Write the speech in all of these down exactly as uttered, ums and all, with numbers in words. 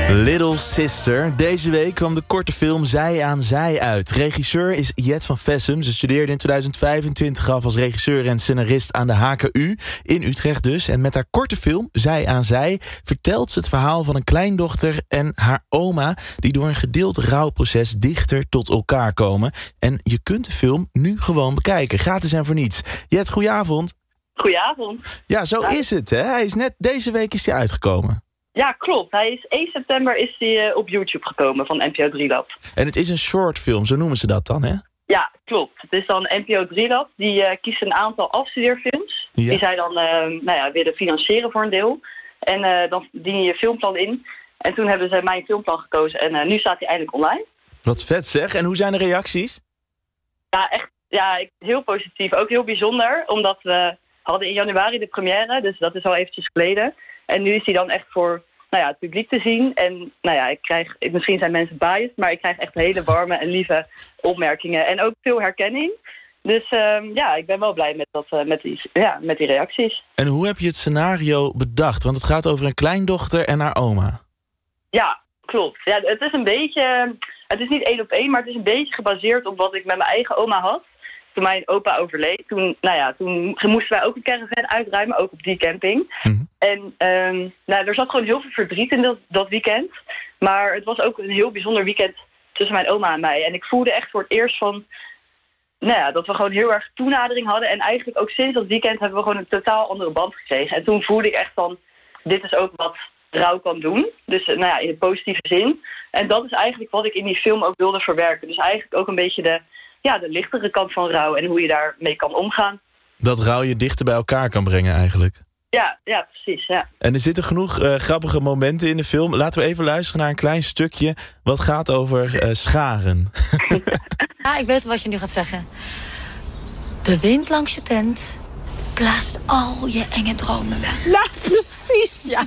Little Sister. Deze week kwam de korte film Zij aan Zij uit. Regisseur is Jet van Vessem. Ze studeerde in tweeduizend vijfentwintig af als regisseur en scenarist aan de H K U. In Utrecht dus. En met haar korte film Zij aan Zij vertelt ze het verhaal van een kleindochter en haar oma, die door een gedeeld rouwproces dichter tot elkaar komen. En je kunt de film nu gewoon bekijken. Gratis en voor niets. Jet, goedenavond. Goedenavond. Ja, zo is het, hè? Hij is net deze week is hij uitgekomen. Ja, klopt. Hij is één september is hij uh, op YouTube gekomen van N P O drie Lab. En het is een shortfilm, zo noemen ze dat dan, hè? Ja, klopt. Het is dan N P O drie Lab. Die uh, kiest een aantal afstudeerfilms. Ja. Die zij dan uh, nou ja, willen financieren voor een deel. En uh, dan dien je je filmplan in. En toen hebben ze mijn filmplan gekozen. En uh, nu staat hij eindelijk online. Wat vet zeg. En hoe zijn de reacties? Ja, echt ja, heel positief. Ook heel bijzonder, omdat we hadden in januari de première. Dus dat is al eventjes geleden. En nu is hij dan echt voor nou ja, het publiek te zien. En nou ja, ik krijg, misschien zijn mensen biased, maar ik krijg echt hele warme en lieve opmerkingen. En ook veel herkenning. Dus uh, ja, ik ben wel blij met, dat, uh, met, die, ja, met die reacties. En hoe heb je het scenario bedacht? Want het gaat over een kleindochter en haar oma. Ja, klopt. Ja, het is een beetje, het is niet één op één, maar het is een beetje gebaseerd op wat ik met mijn eigen oma had. Toen mijn opa overleed, toen, nou ja, toen moesten wij ook een caravan uitruimen, ook op die camping. Mm-hmm. En um, nou, er zat gewoon heel veel verdriet in dat, dat weekend. Maar het was ook een heel bijzonder weekend tussen mijn oma en mij. En ik voelde echt voor het eerst van, nou ja, dat we gewoon heel erg toenadering hadden. En eigenlijk ook sinds dat weekend hebben we gewoon een totaal andere band gekregen. En toen voelde ik echt van, dit is ook wat rouw kan doen. Dus nou ja, in de positieve zin. En dat is eigenlijk wat ik in die film ook wilde verwerken. Dus eigenlijk ook een beetje de, ja, de lichtere kant van rouw en hoe je daarmee kan omgaan. Dat rouw je dichter bij elkaar kan brengen eigenlijk. Ja, ja, precies, ja. En er zitten genoeg uh, grappige momenten in de film. Laten we even luisteren naar een klein stukje wat gaat over uh, scharen. Ja, ik weet wat je nu gaat zeggen. De wind langs je tent blaast al je enge dromen weg. Nou, precies, ja.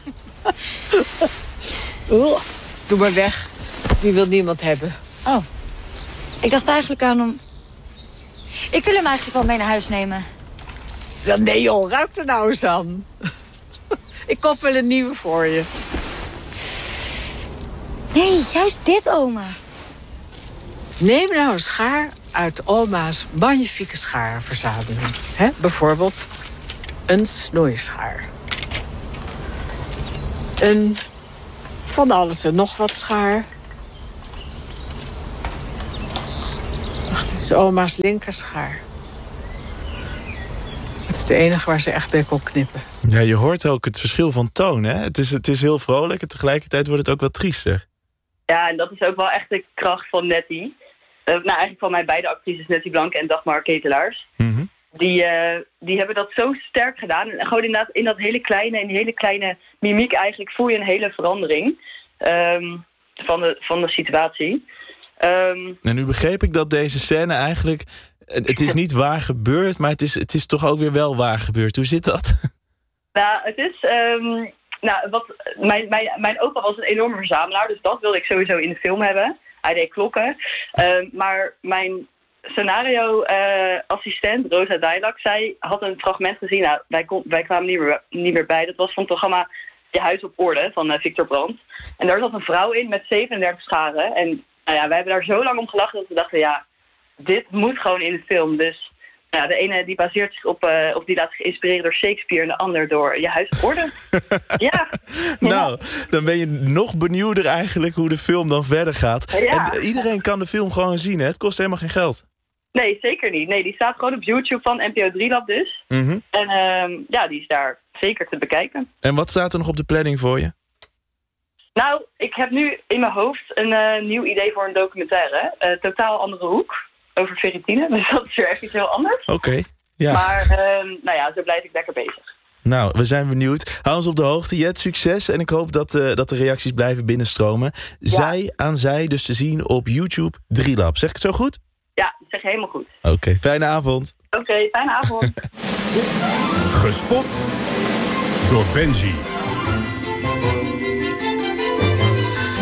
Oeh, doe maar weg. Die wil niemand hebben. Oh, ik dacht eigenlijk aan hem. Ik wil hem eigenlijk wel mee naar huis nemen. Ja, nee joh, ruik er nou eens aan. Ik koop wel een nieuwe voor je. Nee, juist dit, oma. Neem nou een schaar uit oma's magnifieke schaarverzameling. He? Bijvoorbeeld een snoeischaar. Een van alles en nog wat schaar. Wacht, het is oma's linkerschaar. Het is de enige waar ze echt bij kon knippen. Ja, je hoort ook het verschil van toon, hè? Het is, het is heel vrolijk en tegelijkertijd wordt het ook wat triester. Ja, en dat is ook wel echt de kracht van Nettie. Uh, nou, eigenlijk van mijn beide actrices, Nettie Blanke en Dagmar Ketelaars. Mm-hmm. Die, uh, die hebben dat zo sterk gedaan. En gewoon inderdaad in dat hele kleine, in die hele kleine mimiek eigenlijk voel je een hele verandering um, van, de, van de situatie. Um, en nu begreep ik dat deze scène eigenlijk, het is niet waar gebeurd, maar het is, het is toch ook weer wel waar gebeurd. Hoe zit dat? Nou, het is, um, nou, wat, mijn, mijn, mijn opa was een enorme verzamelaar, dus dat wilde ik sowieso in de film hebben. Hij deed klokken. Uh, maar mijn scenario-assistent, uh, Rosa Dijlak, zij had een fragment gezien. Nou, wij, kon, wij kwamen niet meer, niet meer bij. Dat was van het programma Je Huis op Orde van uh, Victor Brandt. En daar zat een vrouw in met zevenendertig scharen. En nou ja, wij hebben daar zo lang om gelachen dat we dachten, ja, dit moet gewoon in de film. Dus ja, de ene die baseert zich op, uh, of die laat zich inspireren door Shakespeare en de ander door Je Huis op Orde. Ja. Nou, dan ben je nog benieuwder eigenlijk hoe de film dan verder gaat. Ja. En iedereen kan de film gewoon zien, hè? Het kost helemaal geen geld. Nee, zeker niet. Nee, die staat gewoon op YouTube van N P O drie Lab dus. Mm-hmm. En uh, ja, die is daar zeker te bekijken. En wat staat er nog op de planning voor je? Nou, ik heb nu in mijn hoofd een uh, nieuw idee voor een documentaire. Uh, totaal andere hoek. Over ferritine, dus dat is weer echt iets heel anders. Oké, okay, ja. Maar uh, nou ja, zo blijf ik lekker bezig. Nou, we zijn benieuwd. Hou ons op de hoogte. Jet, succes. En ik hoop dat, uh, dat de reacties blijven binnenstromen. Ja. Zij aan zij dus te zien op YouTube drie Lab. Zeg ik het zo goed? Ja, dat zeg je helemaal goed. Oké, okay, fijne avond. Oké, okay, fijne avond. Gespot door Benji.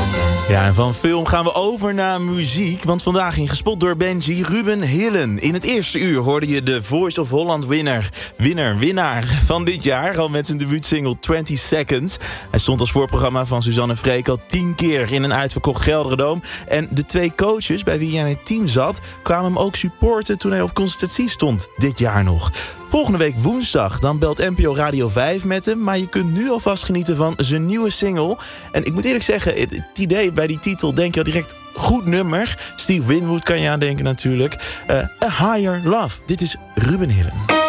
Ja, en van film gaan we over naar muziek. Want vandaag in Gespot door Benji, Ruben Hillen. In het eerste uur hoorde je de Voice of Holland winnaar. Winner, winnaar van dit jaar. Al met zijn debuutsingle twintig seconds. Hij stond als voorprogramma van Suzanne Freek al tien keer in een uitverkocht Gelderdoom. En de twee coaches bij wie hij in het team zat, kwamen hem ook supporten toen hij op consultatie stond. Dit jaar nog. Volgende week woensdag, dan belt N P O Radio vijf met hem. Maar je kunt nu alvast genieten van zijn nieuwe single. En ik moet eerlijk zeggen, het, het idee bij die titel denk je al direct goed nummer. Steve Winwood kan je aan denken natuurlijk. Uh, A Higher Love. Dit is Ruben Hillen.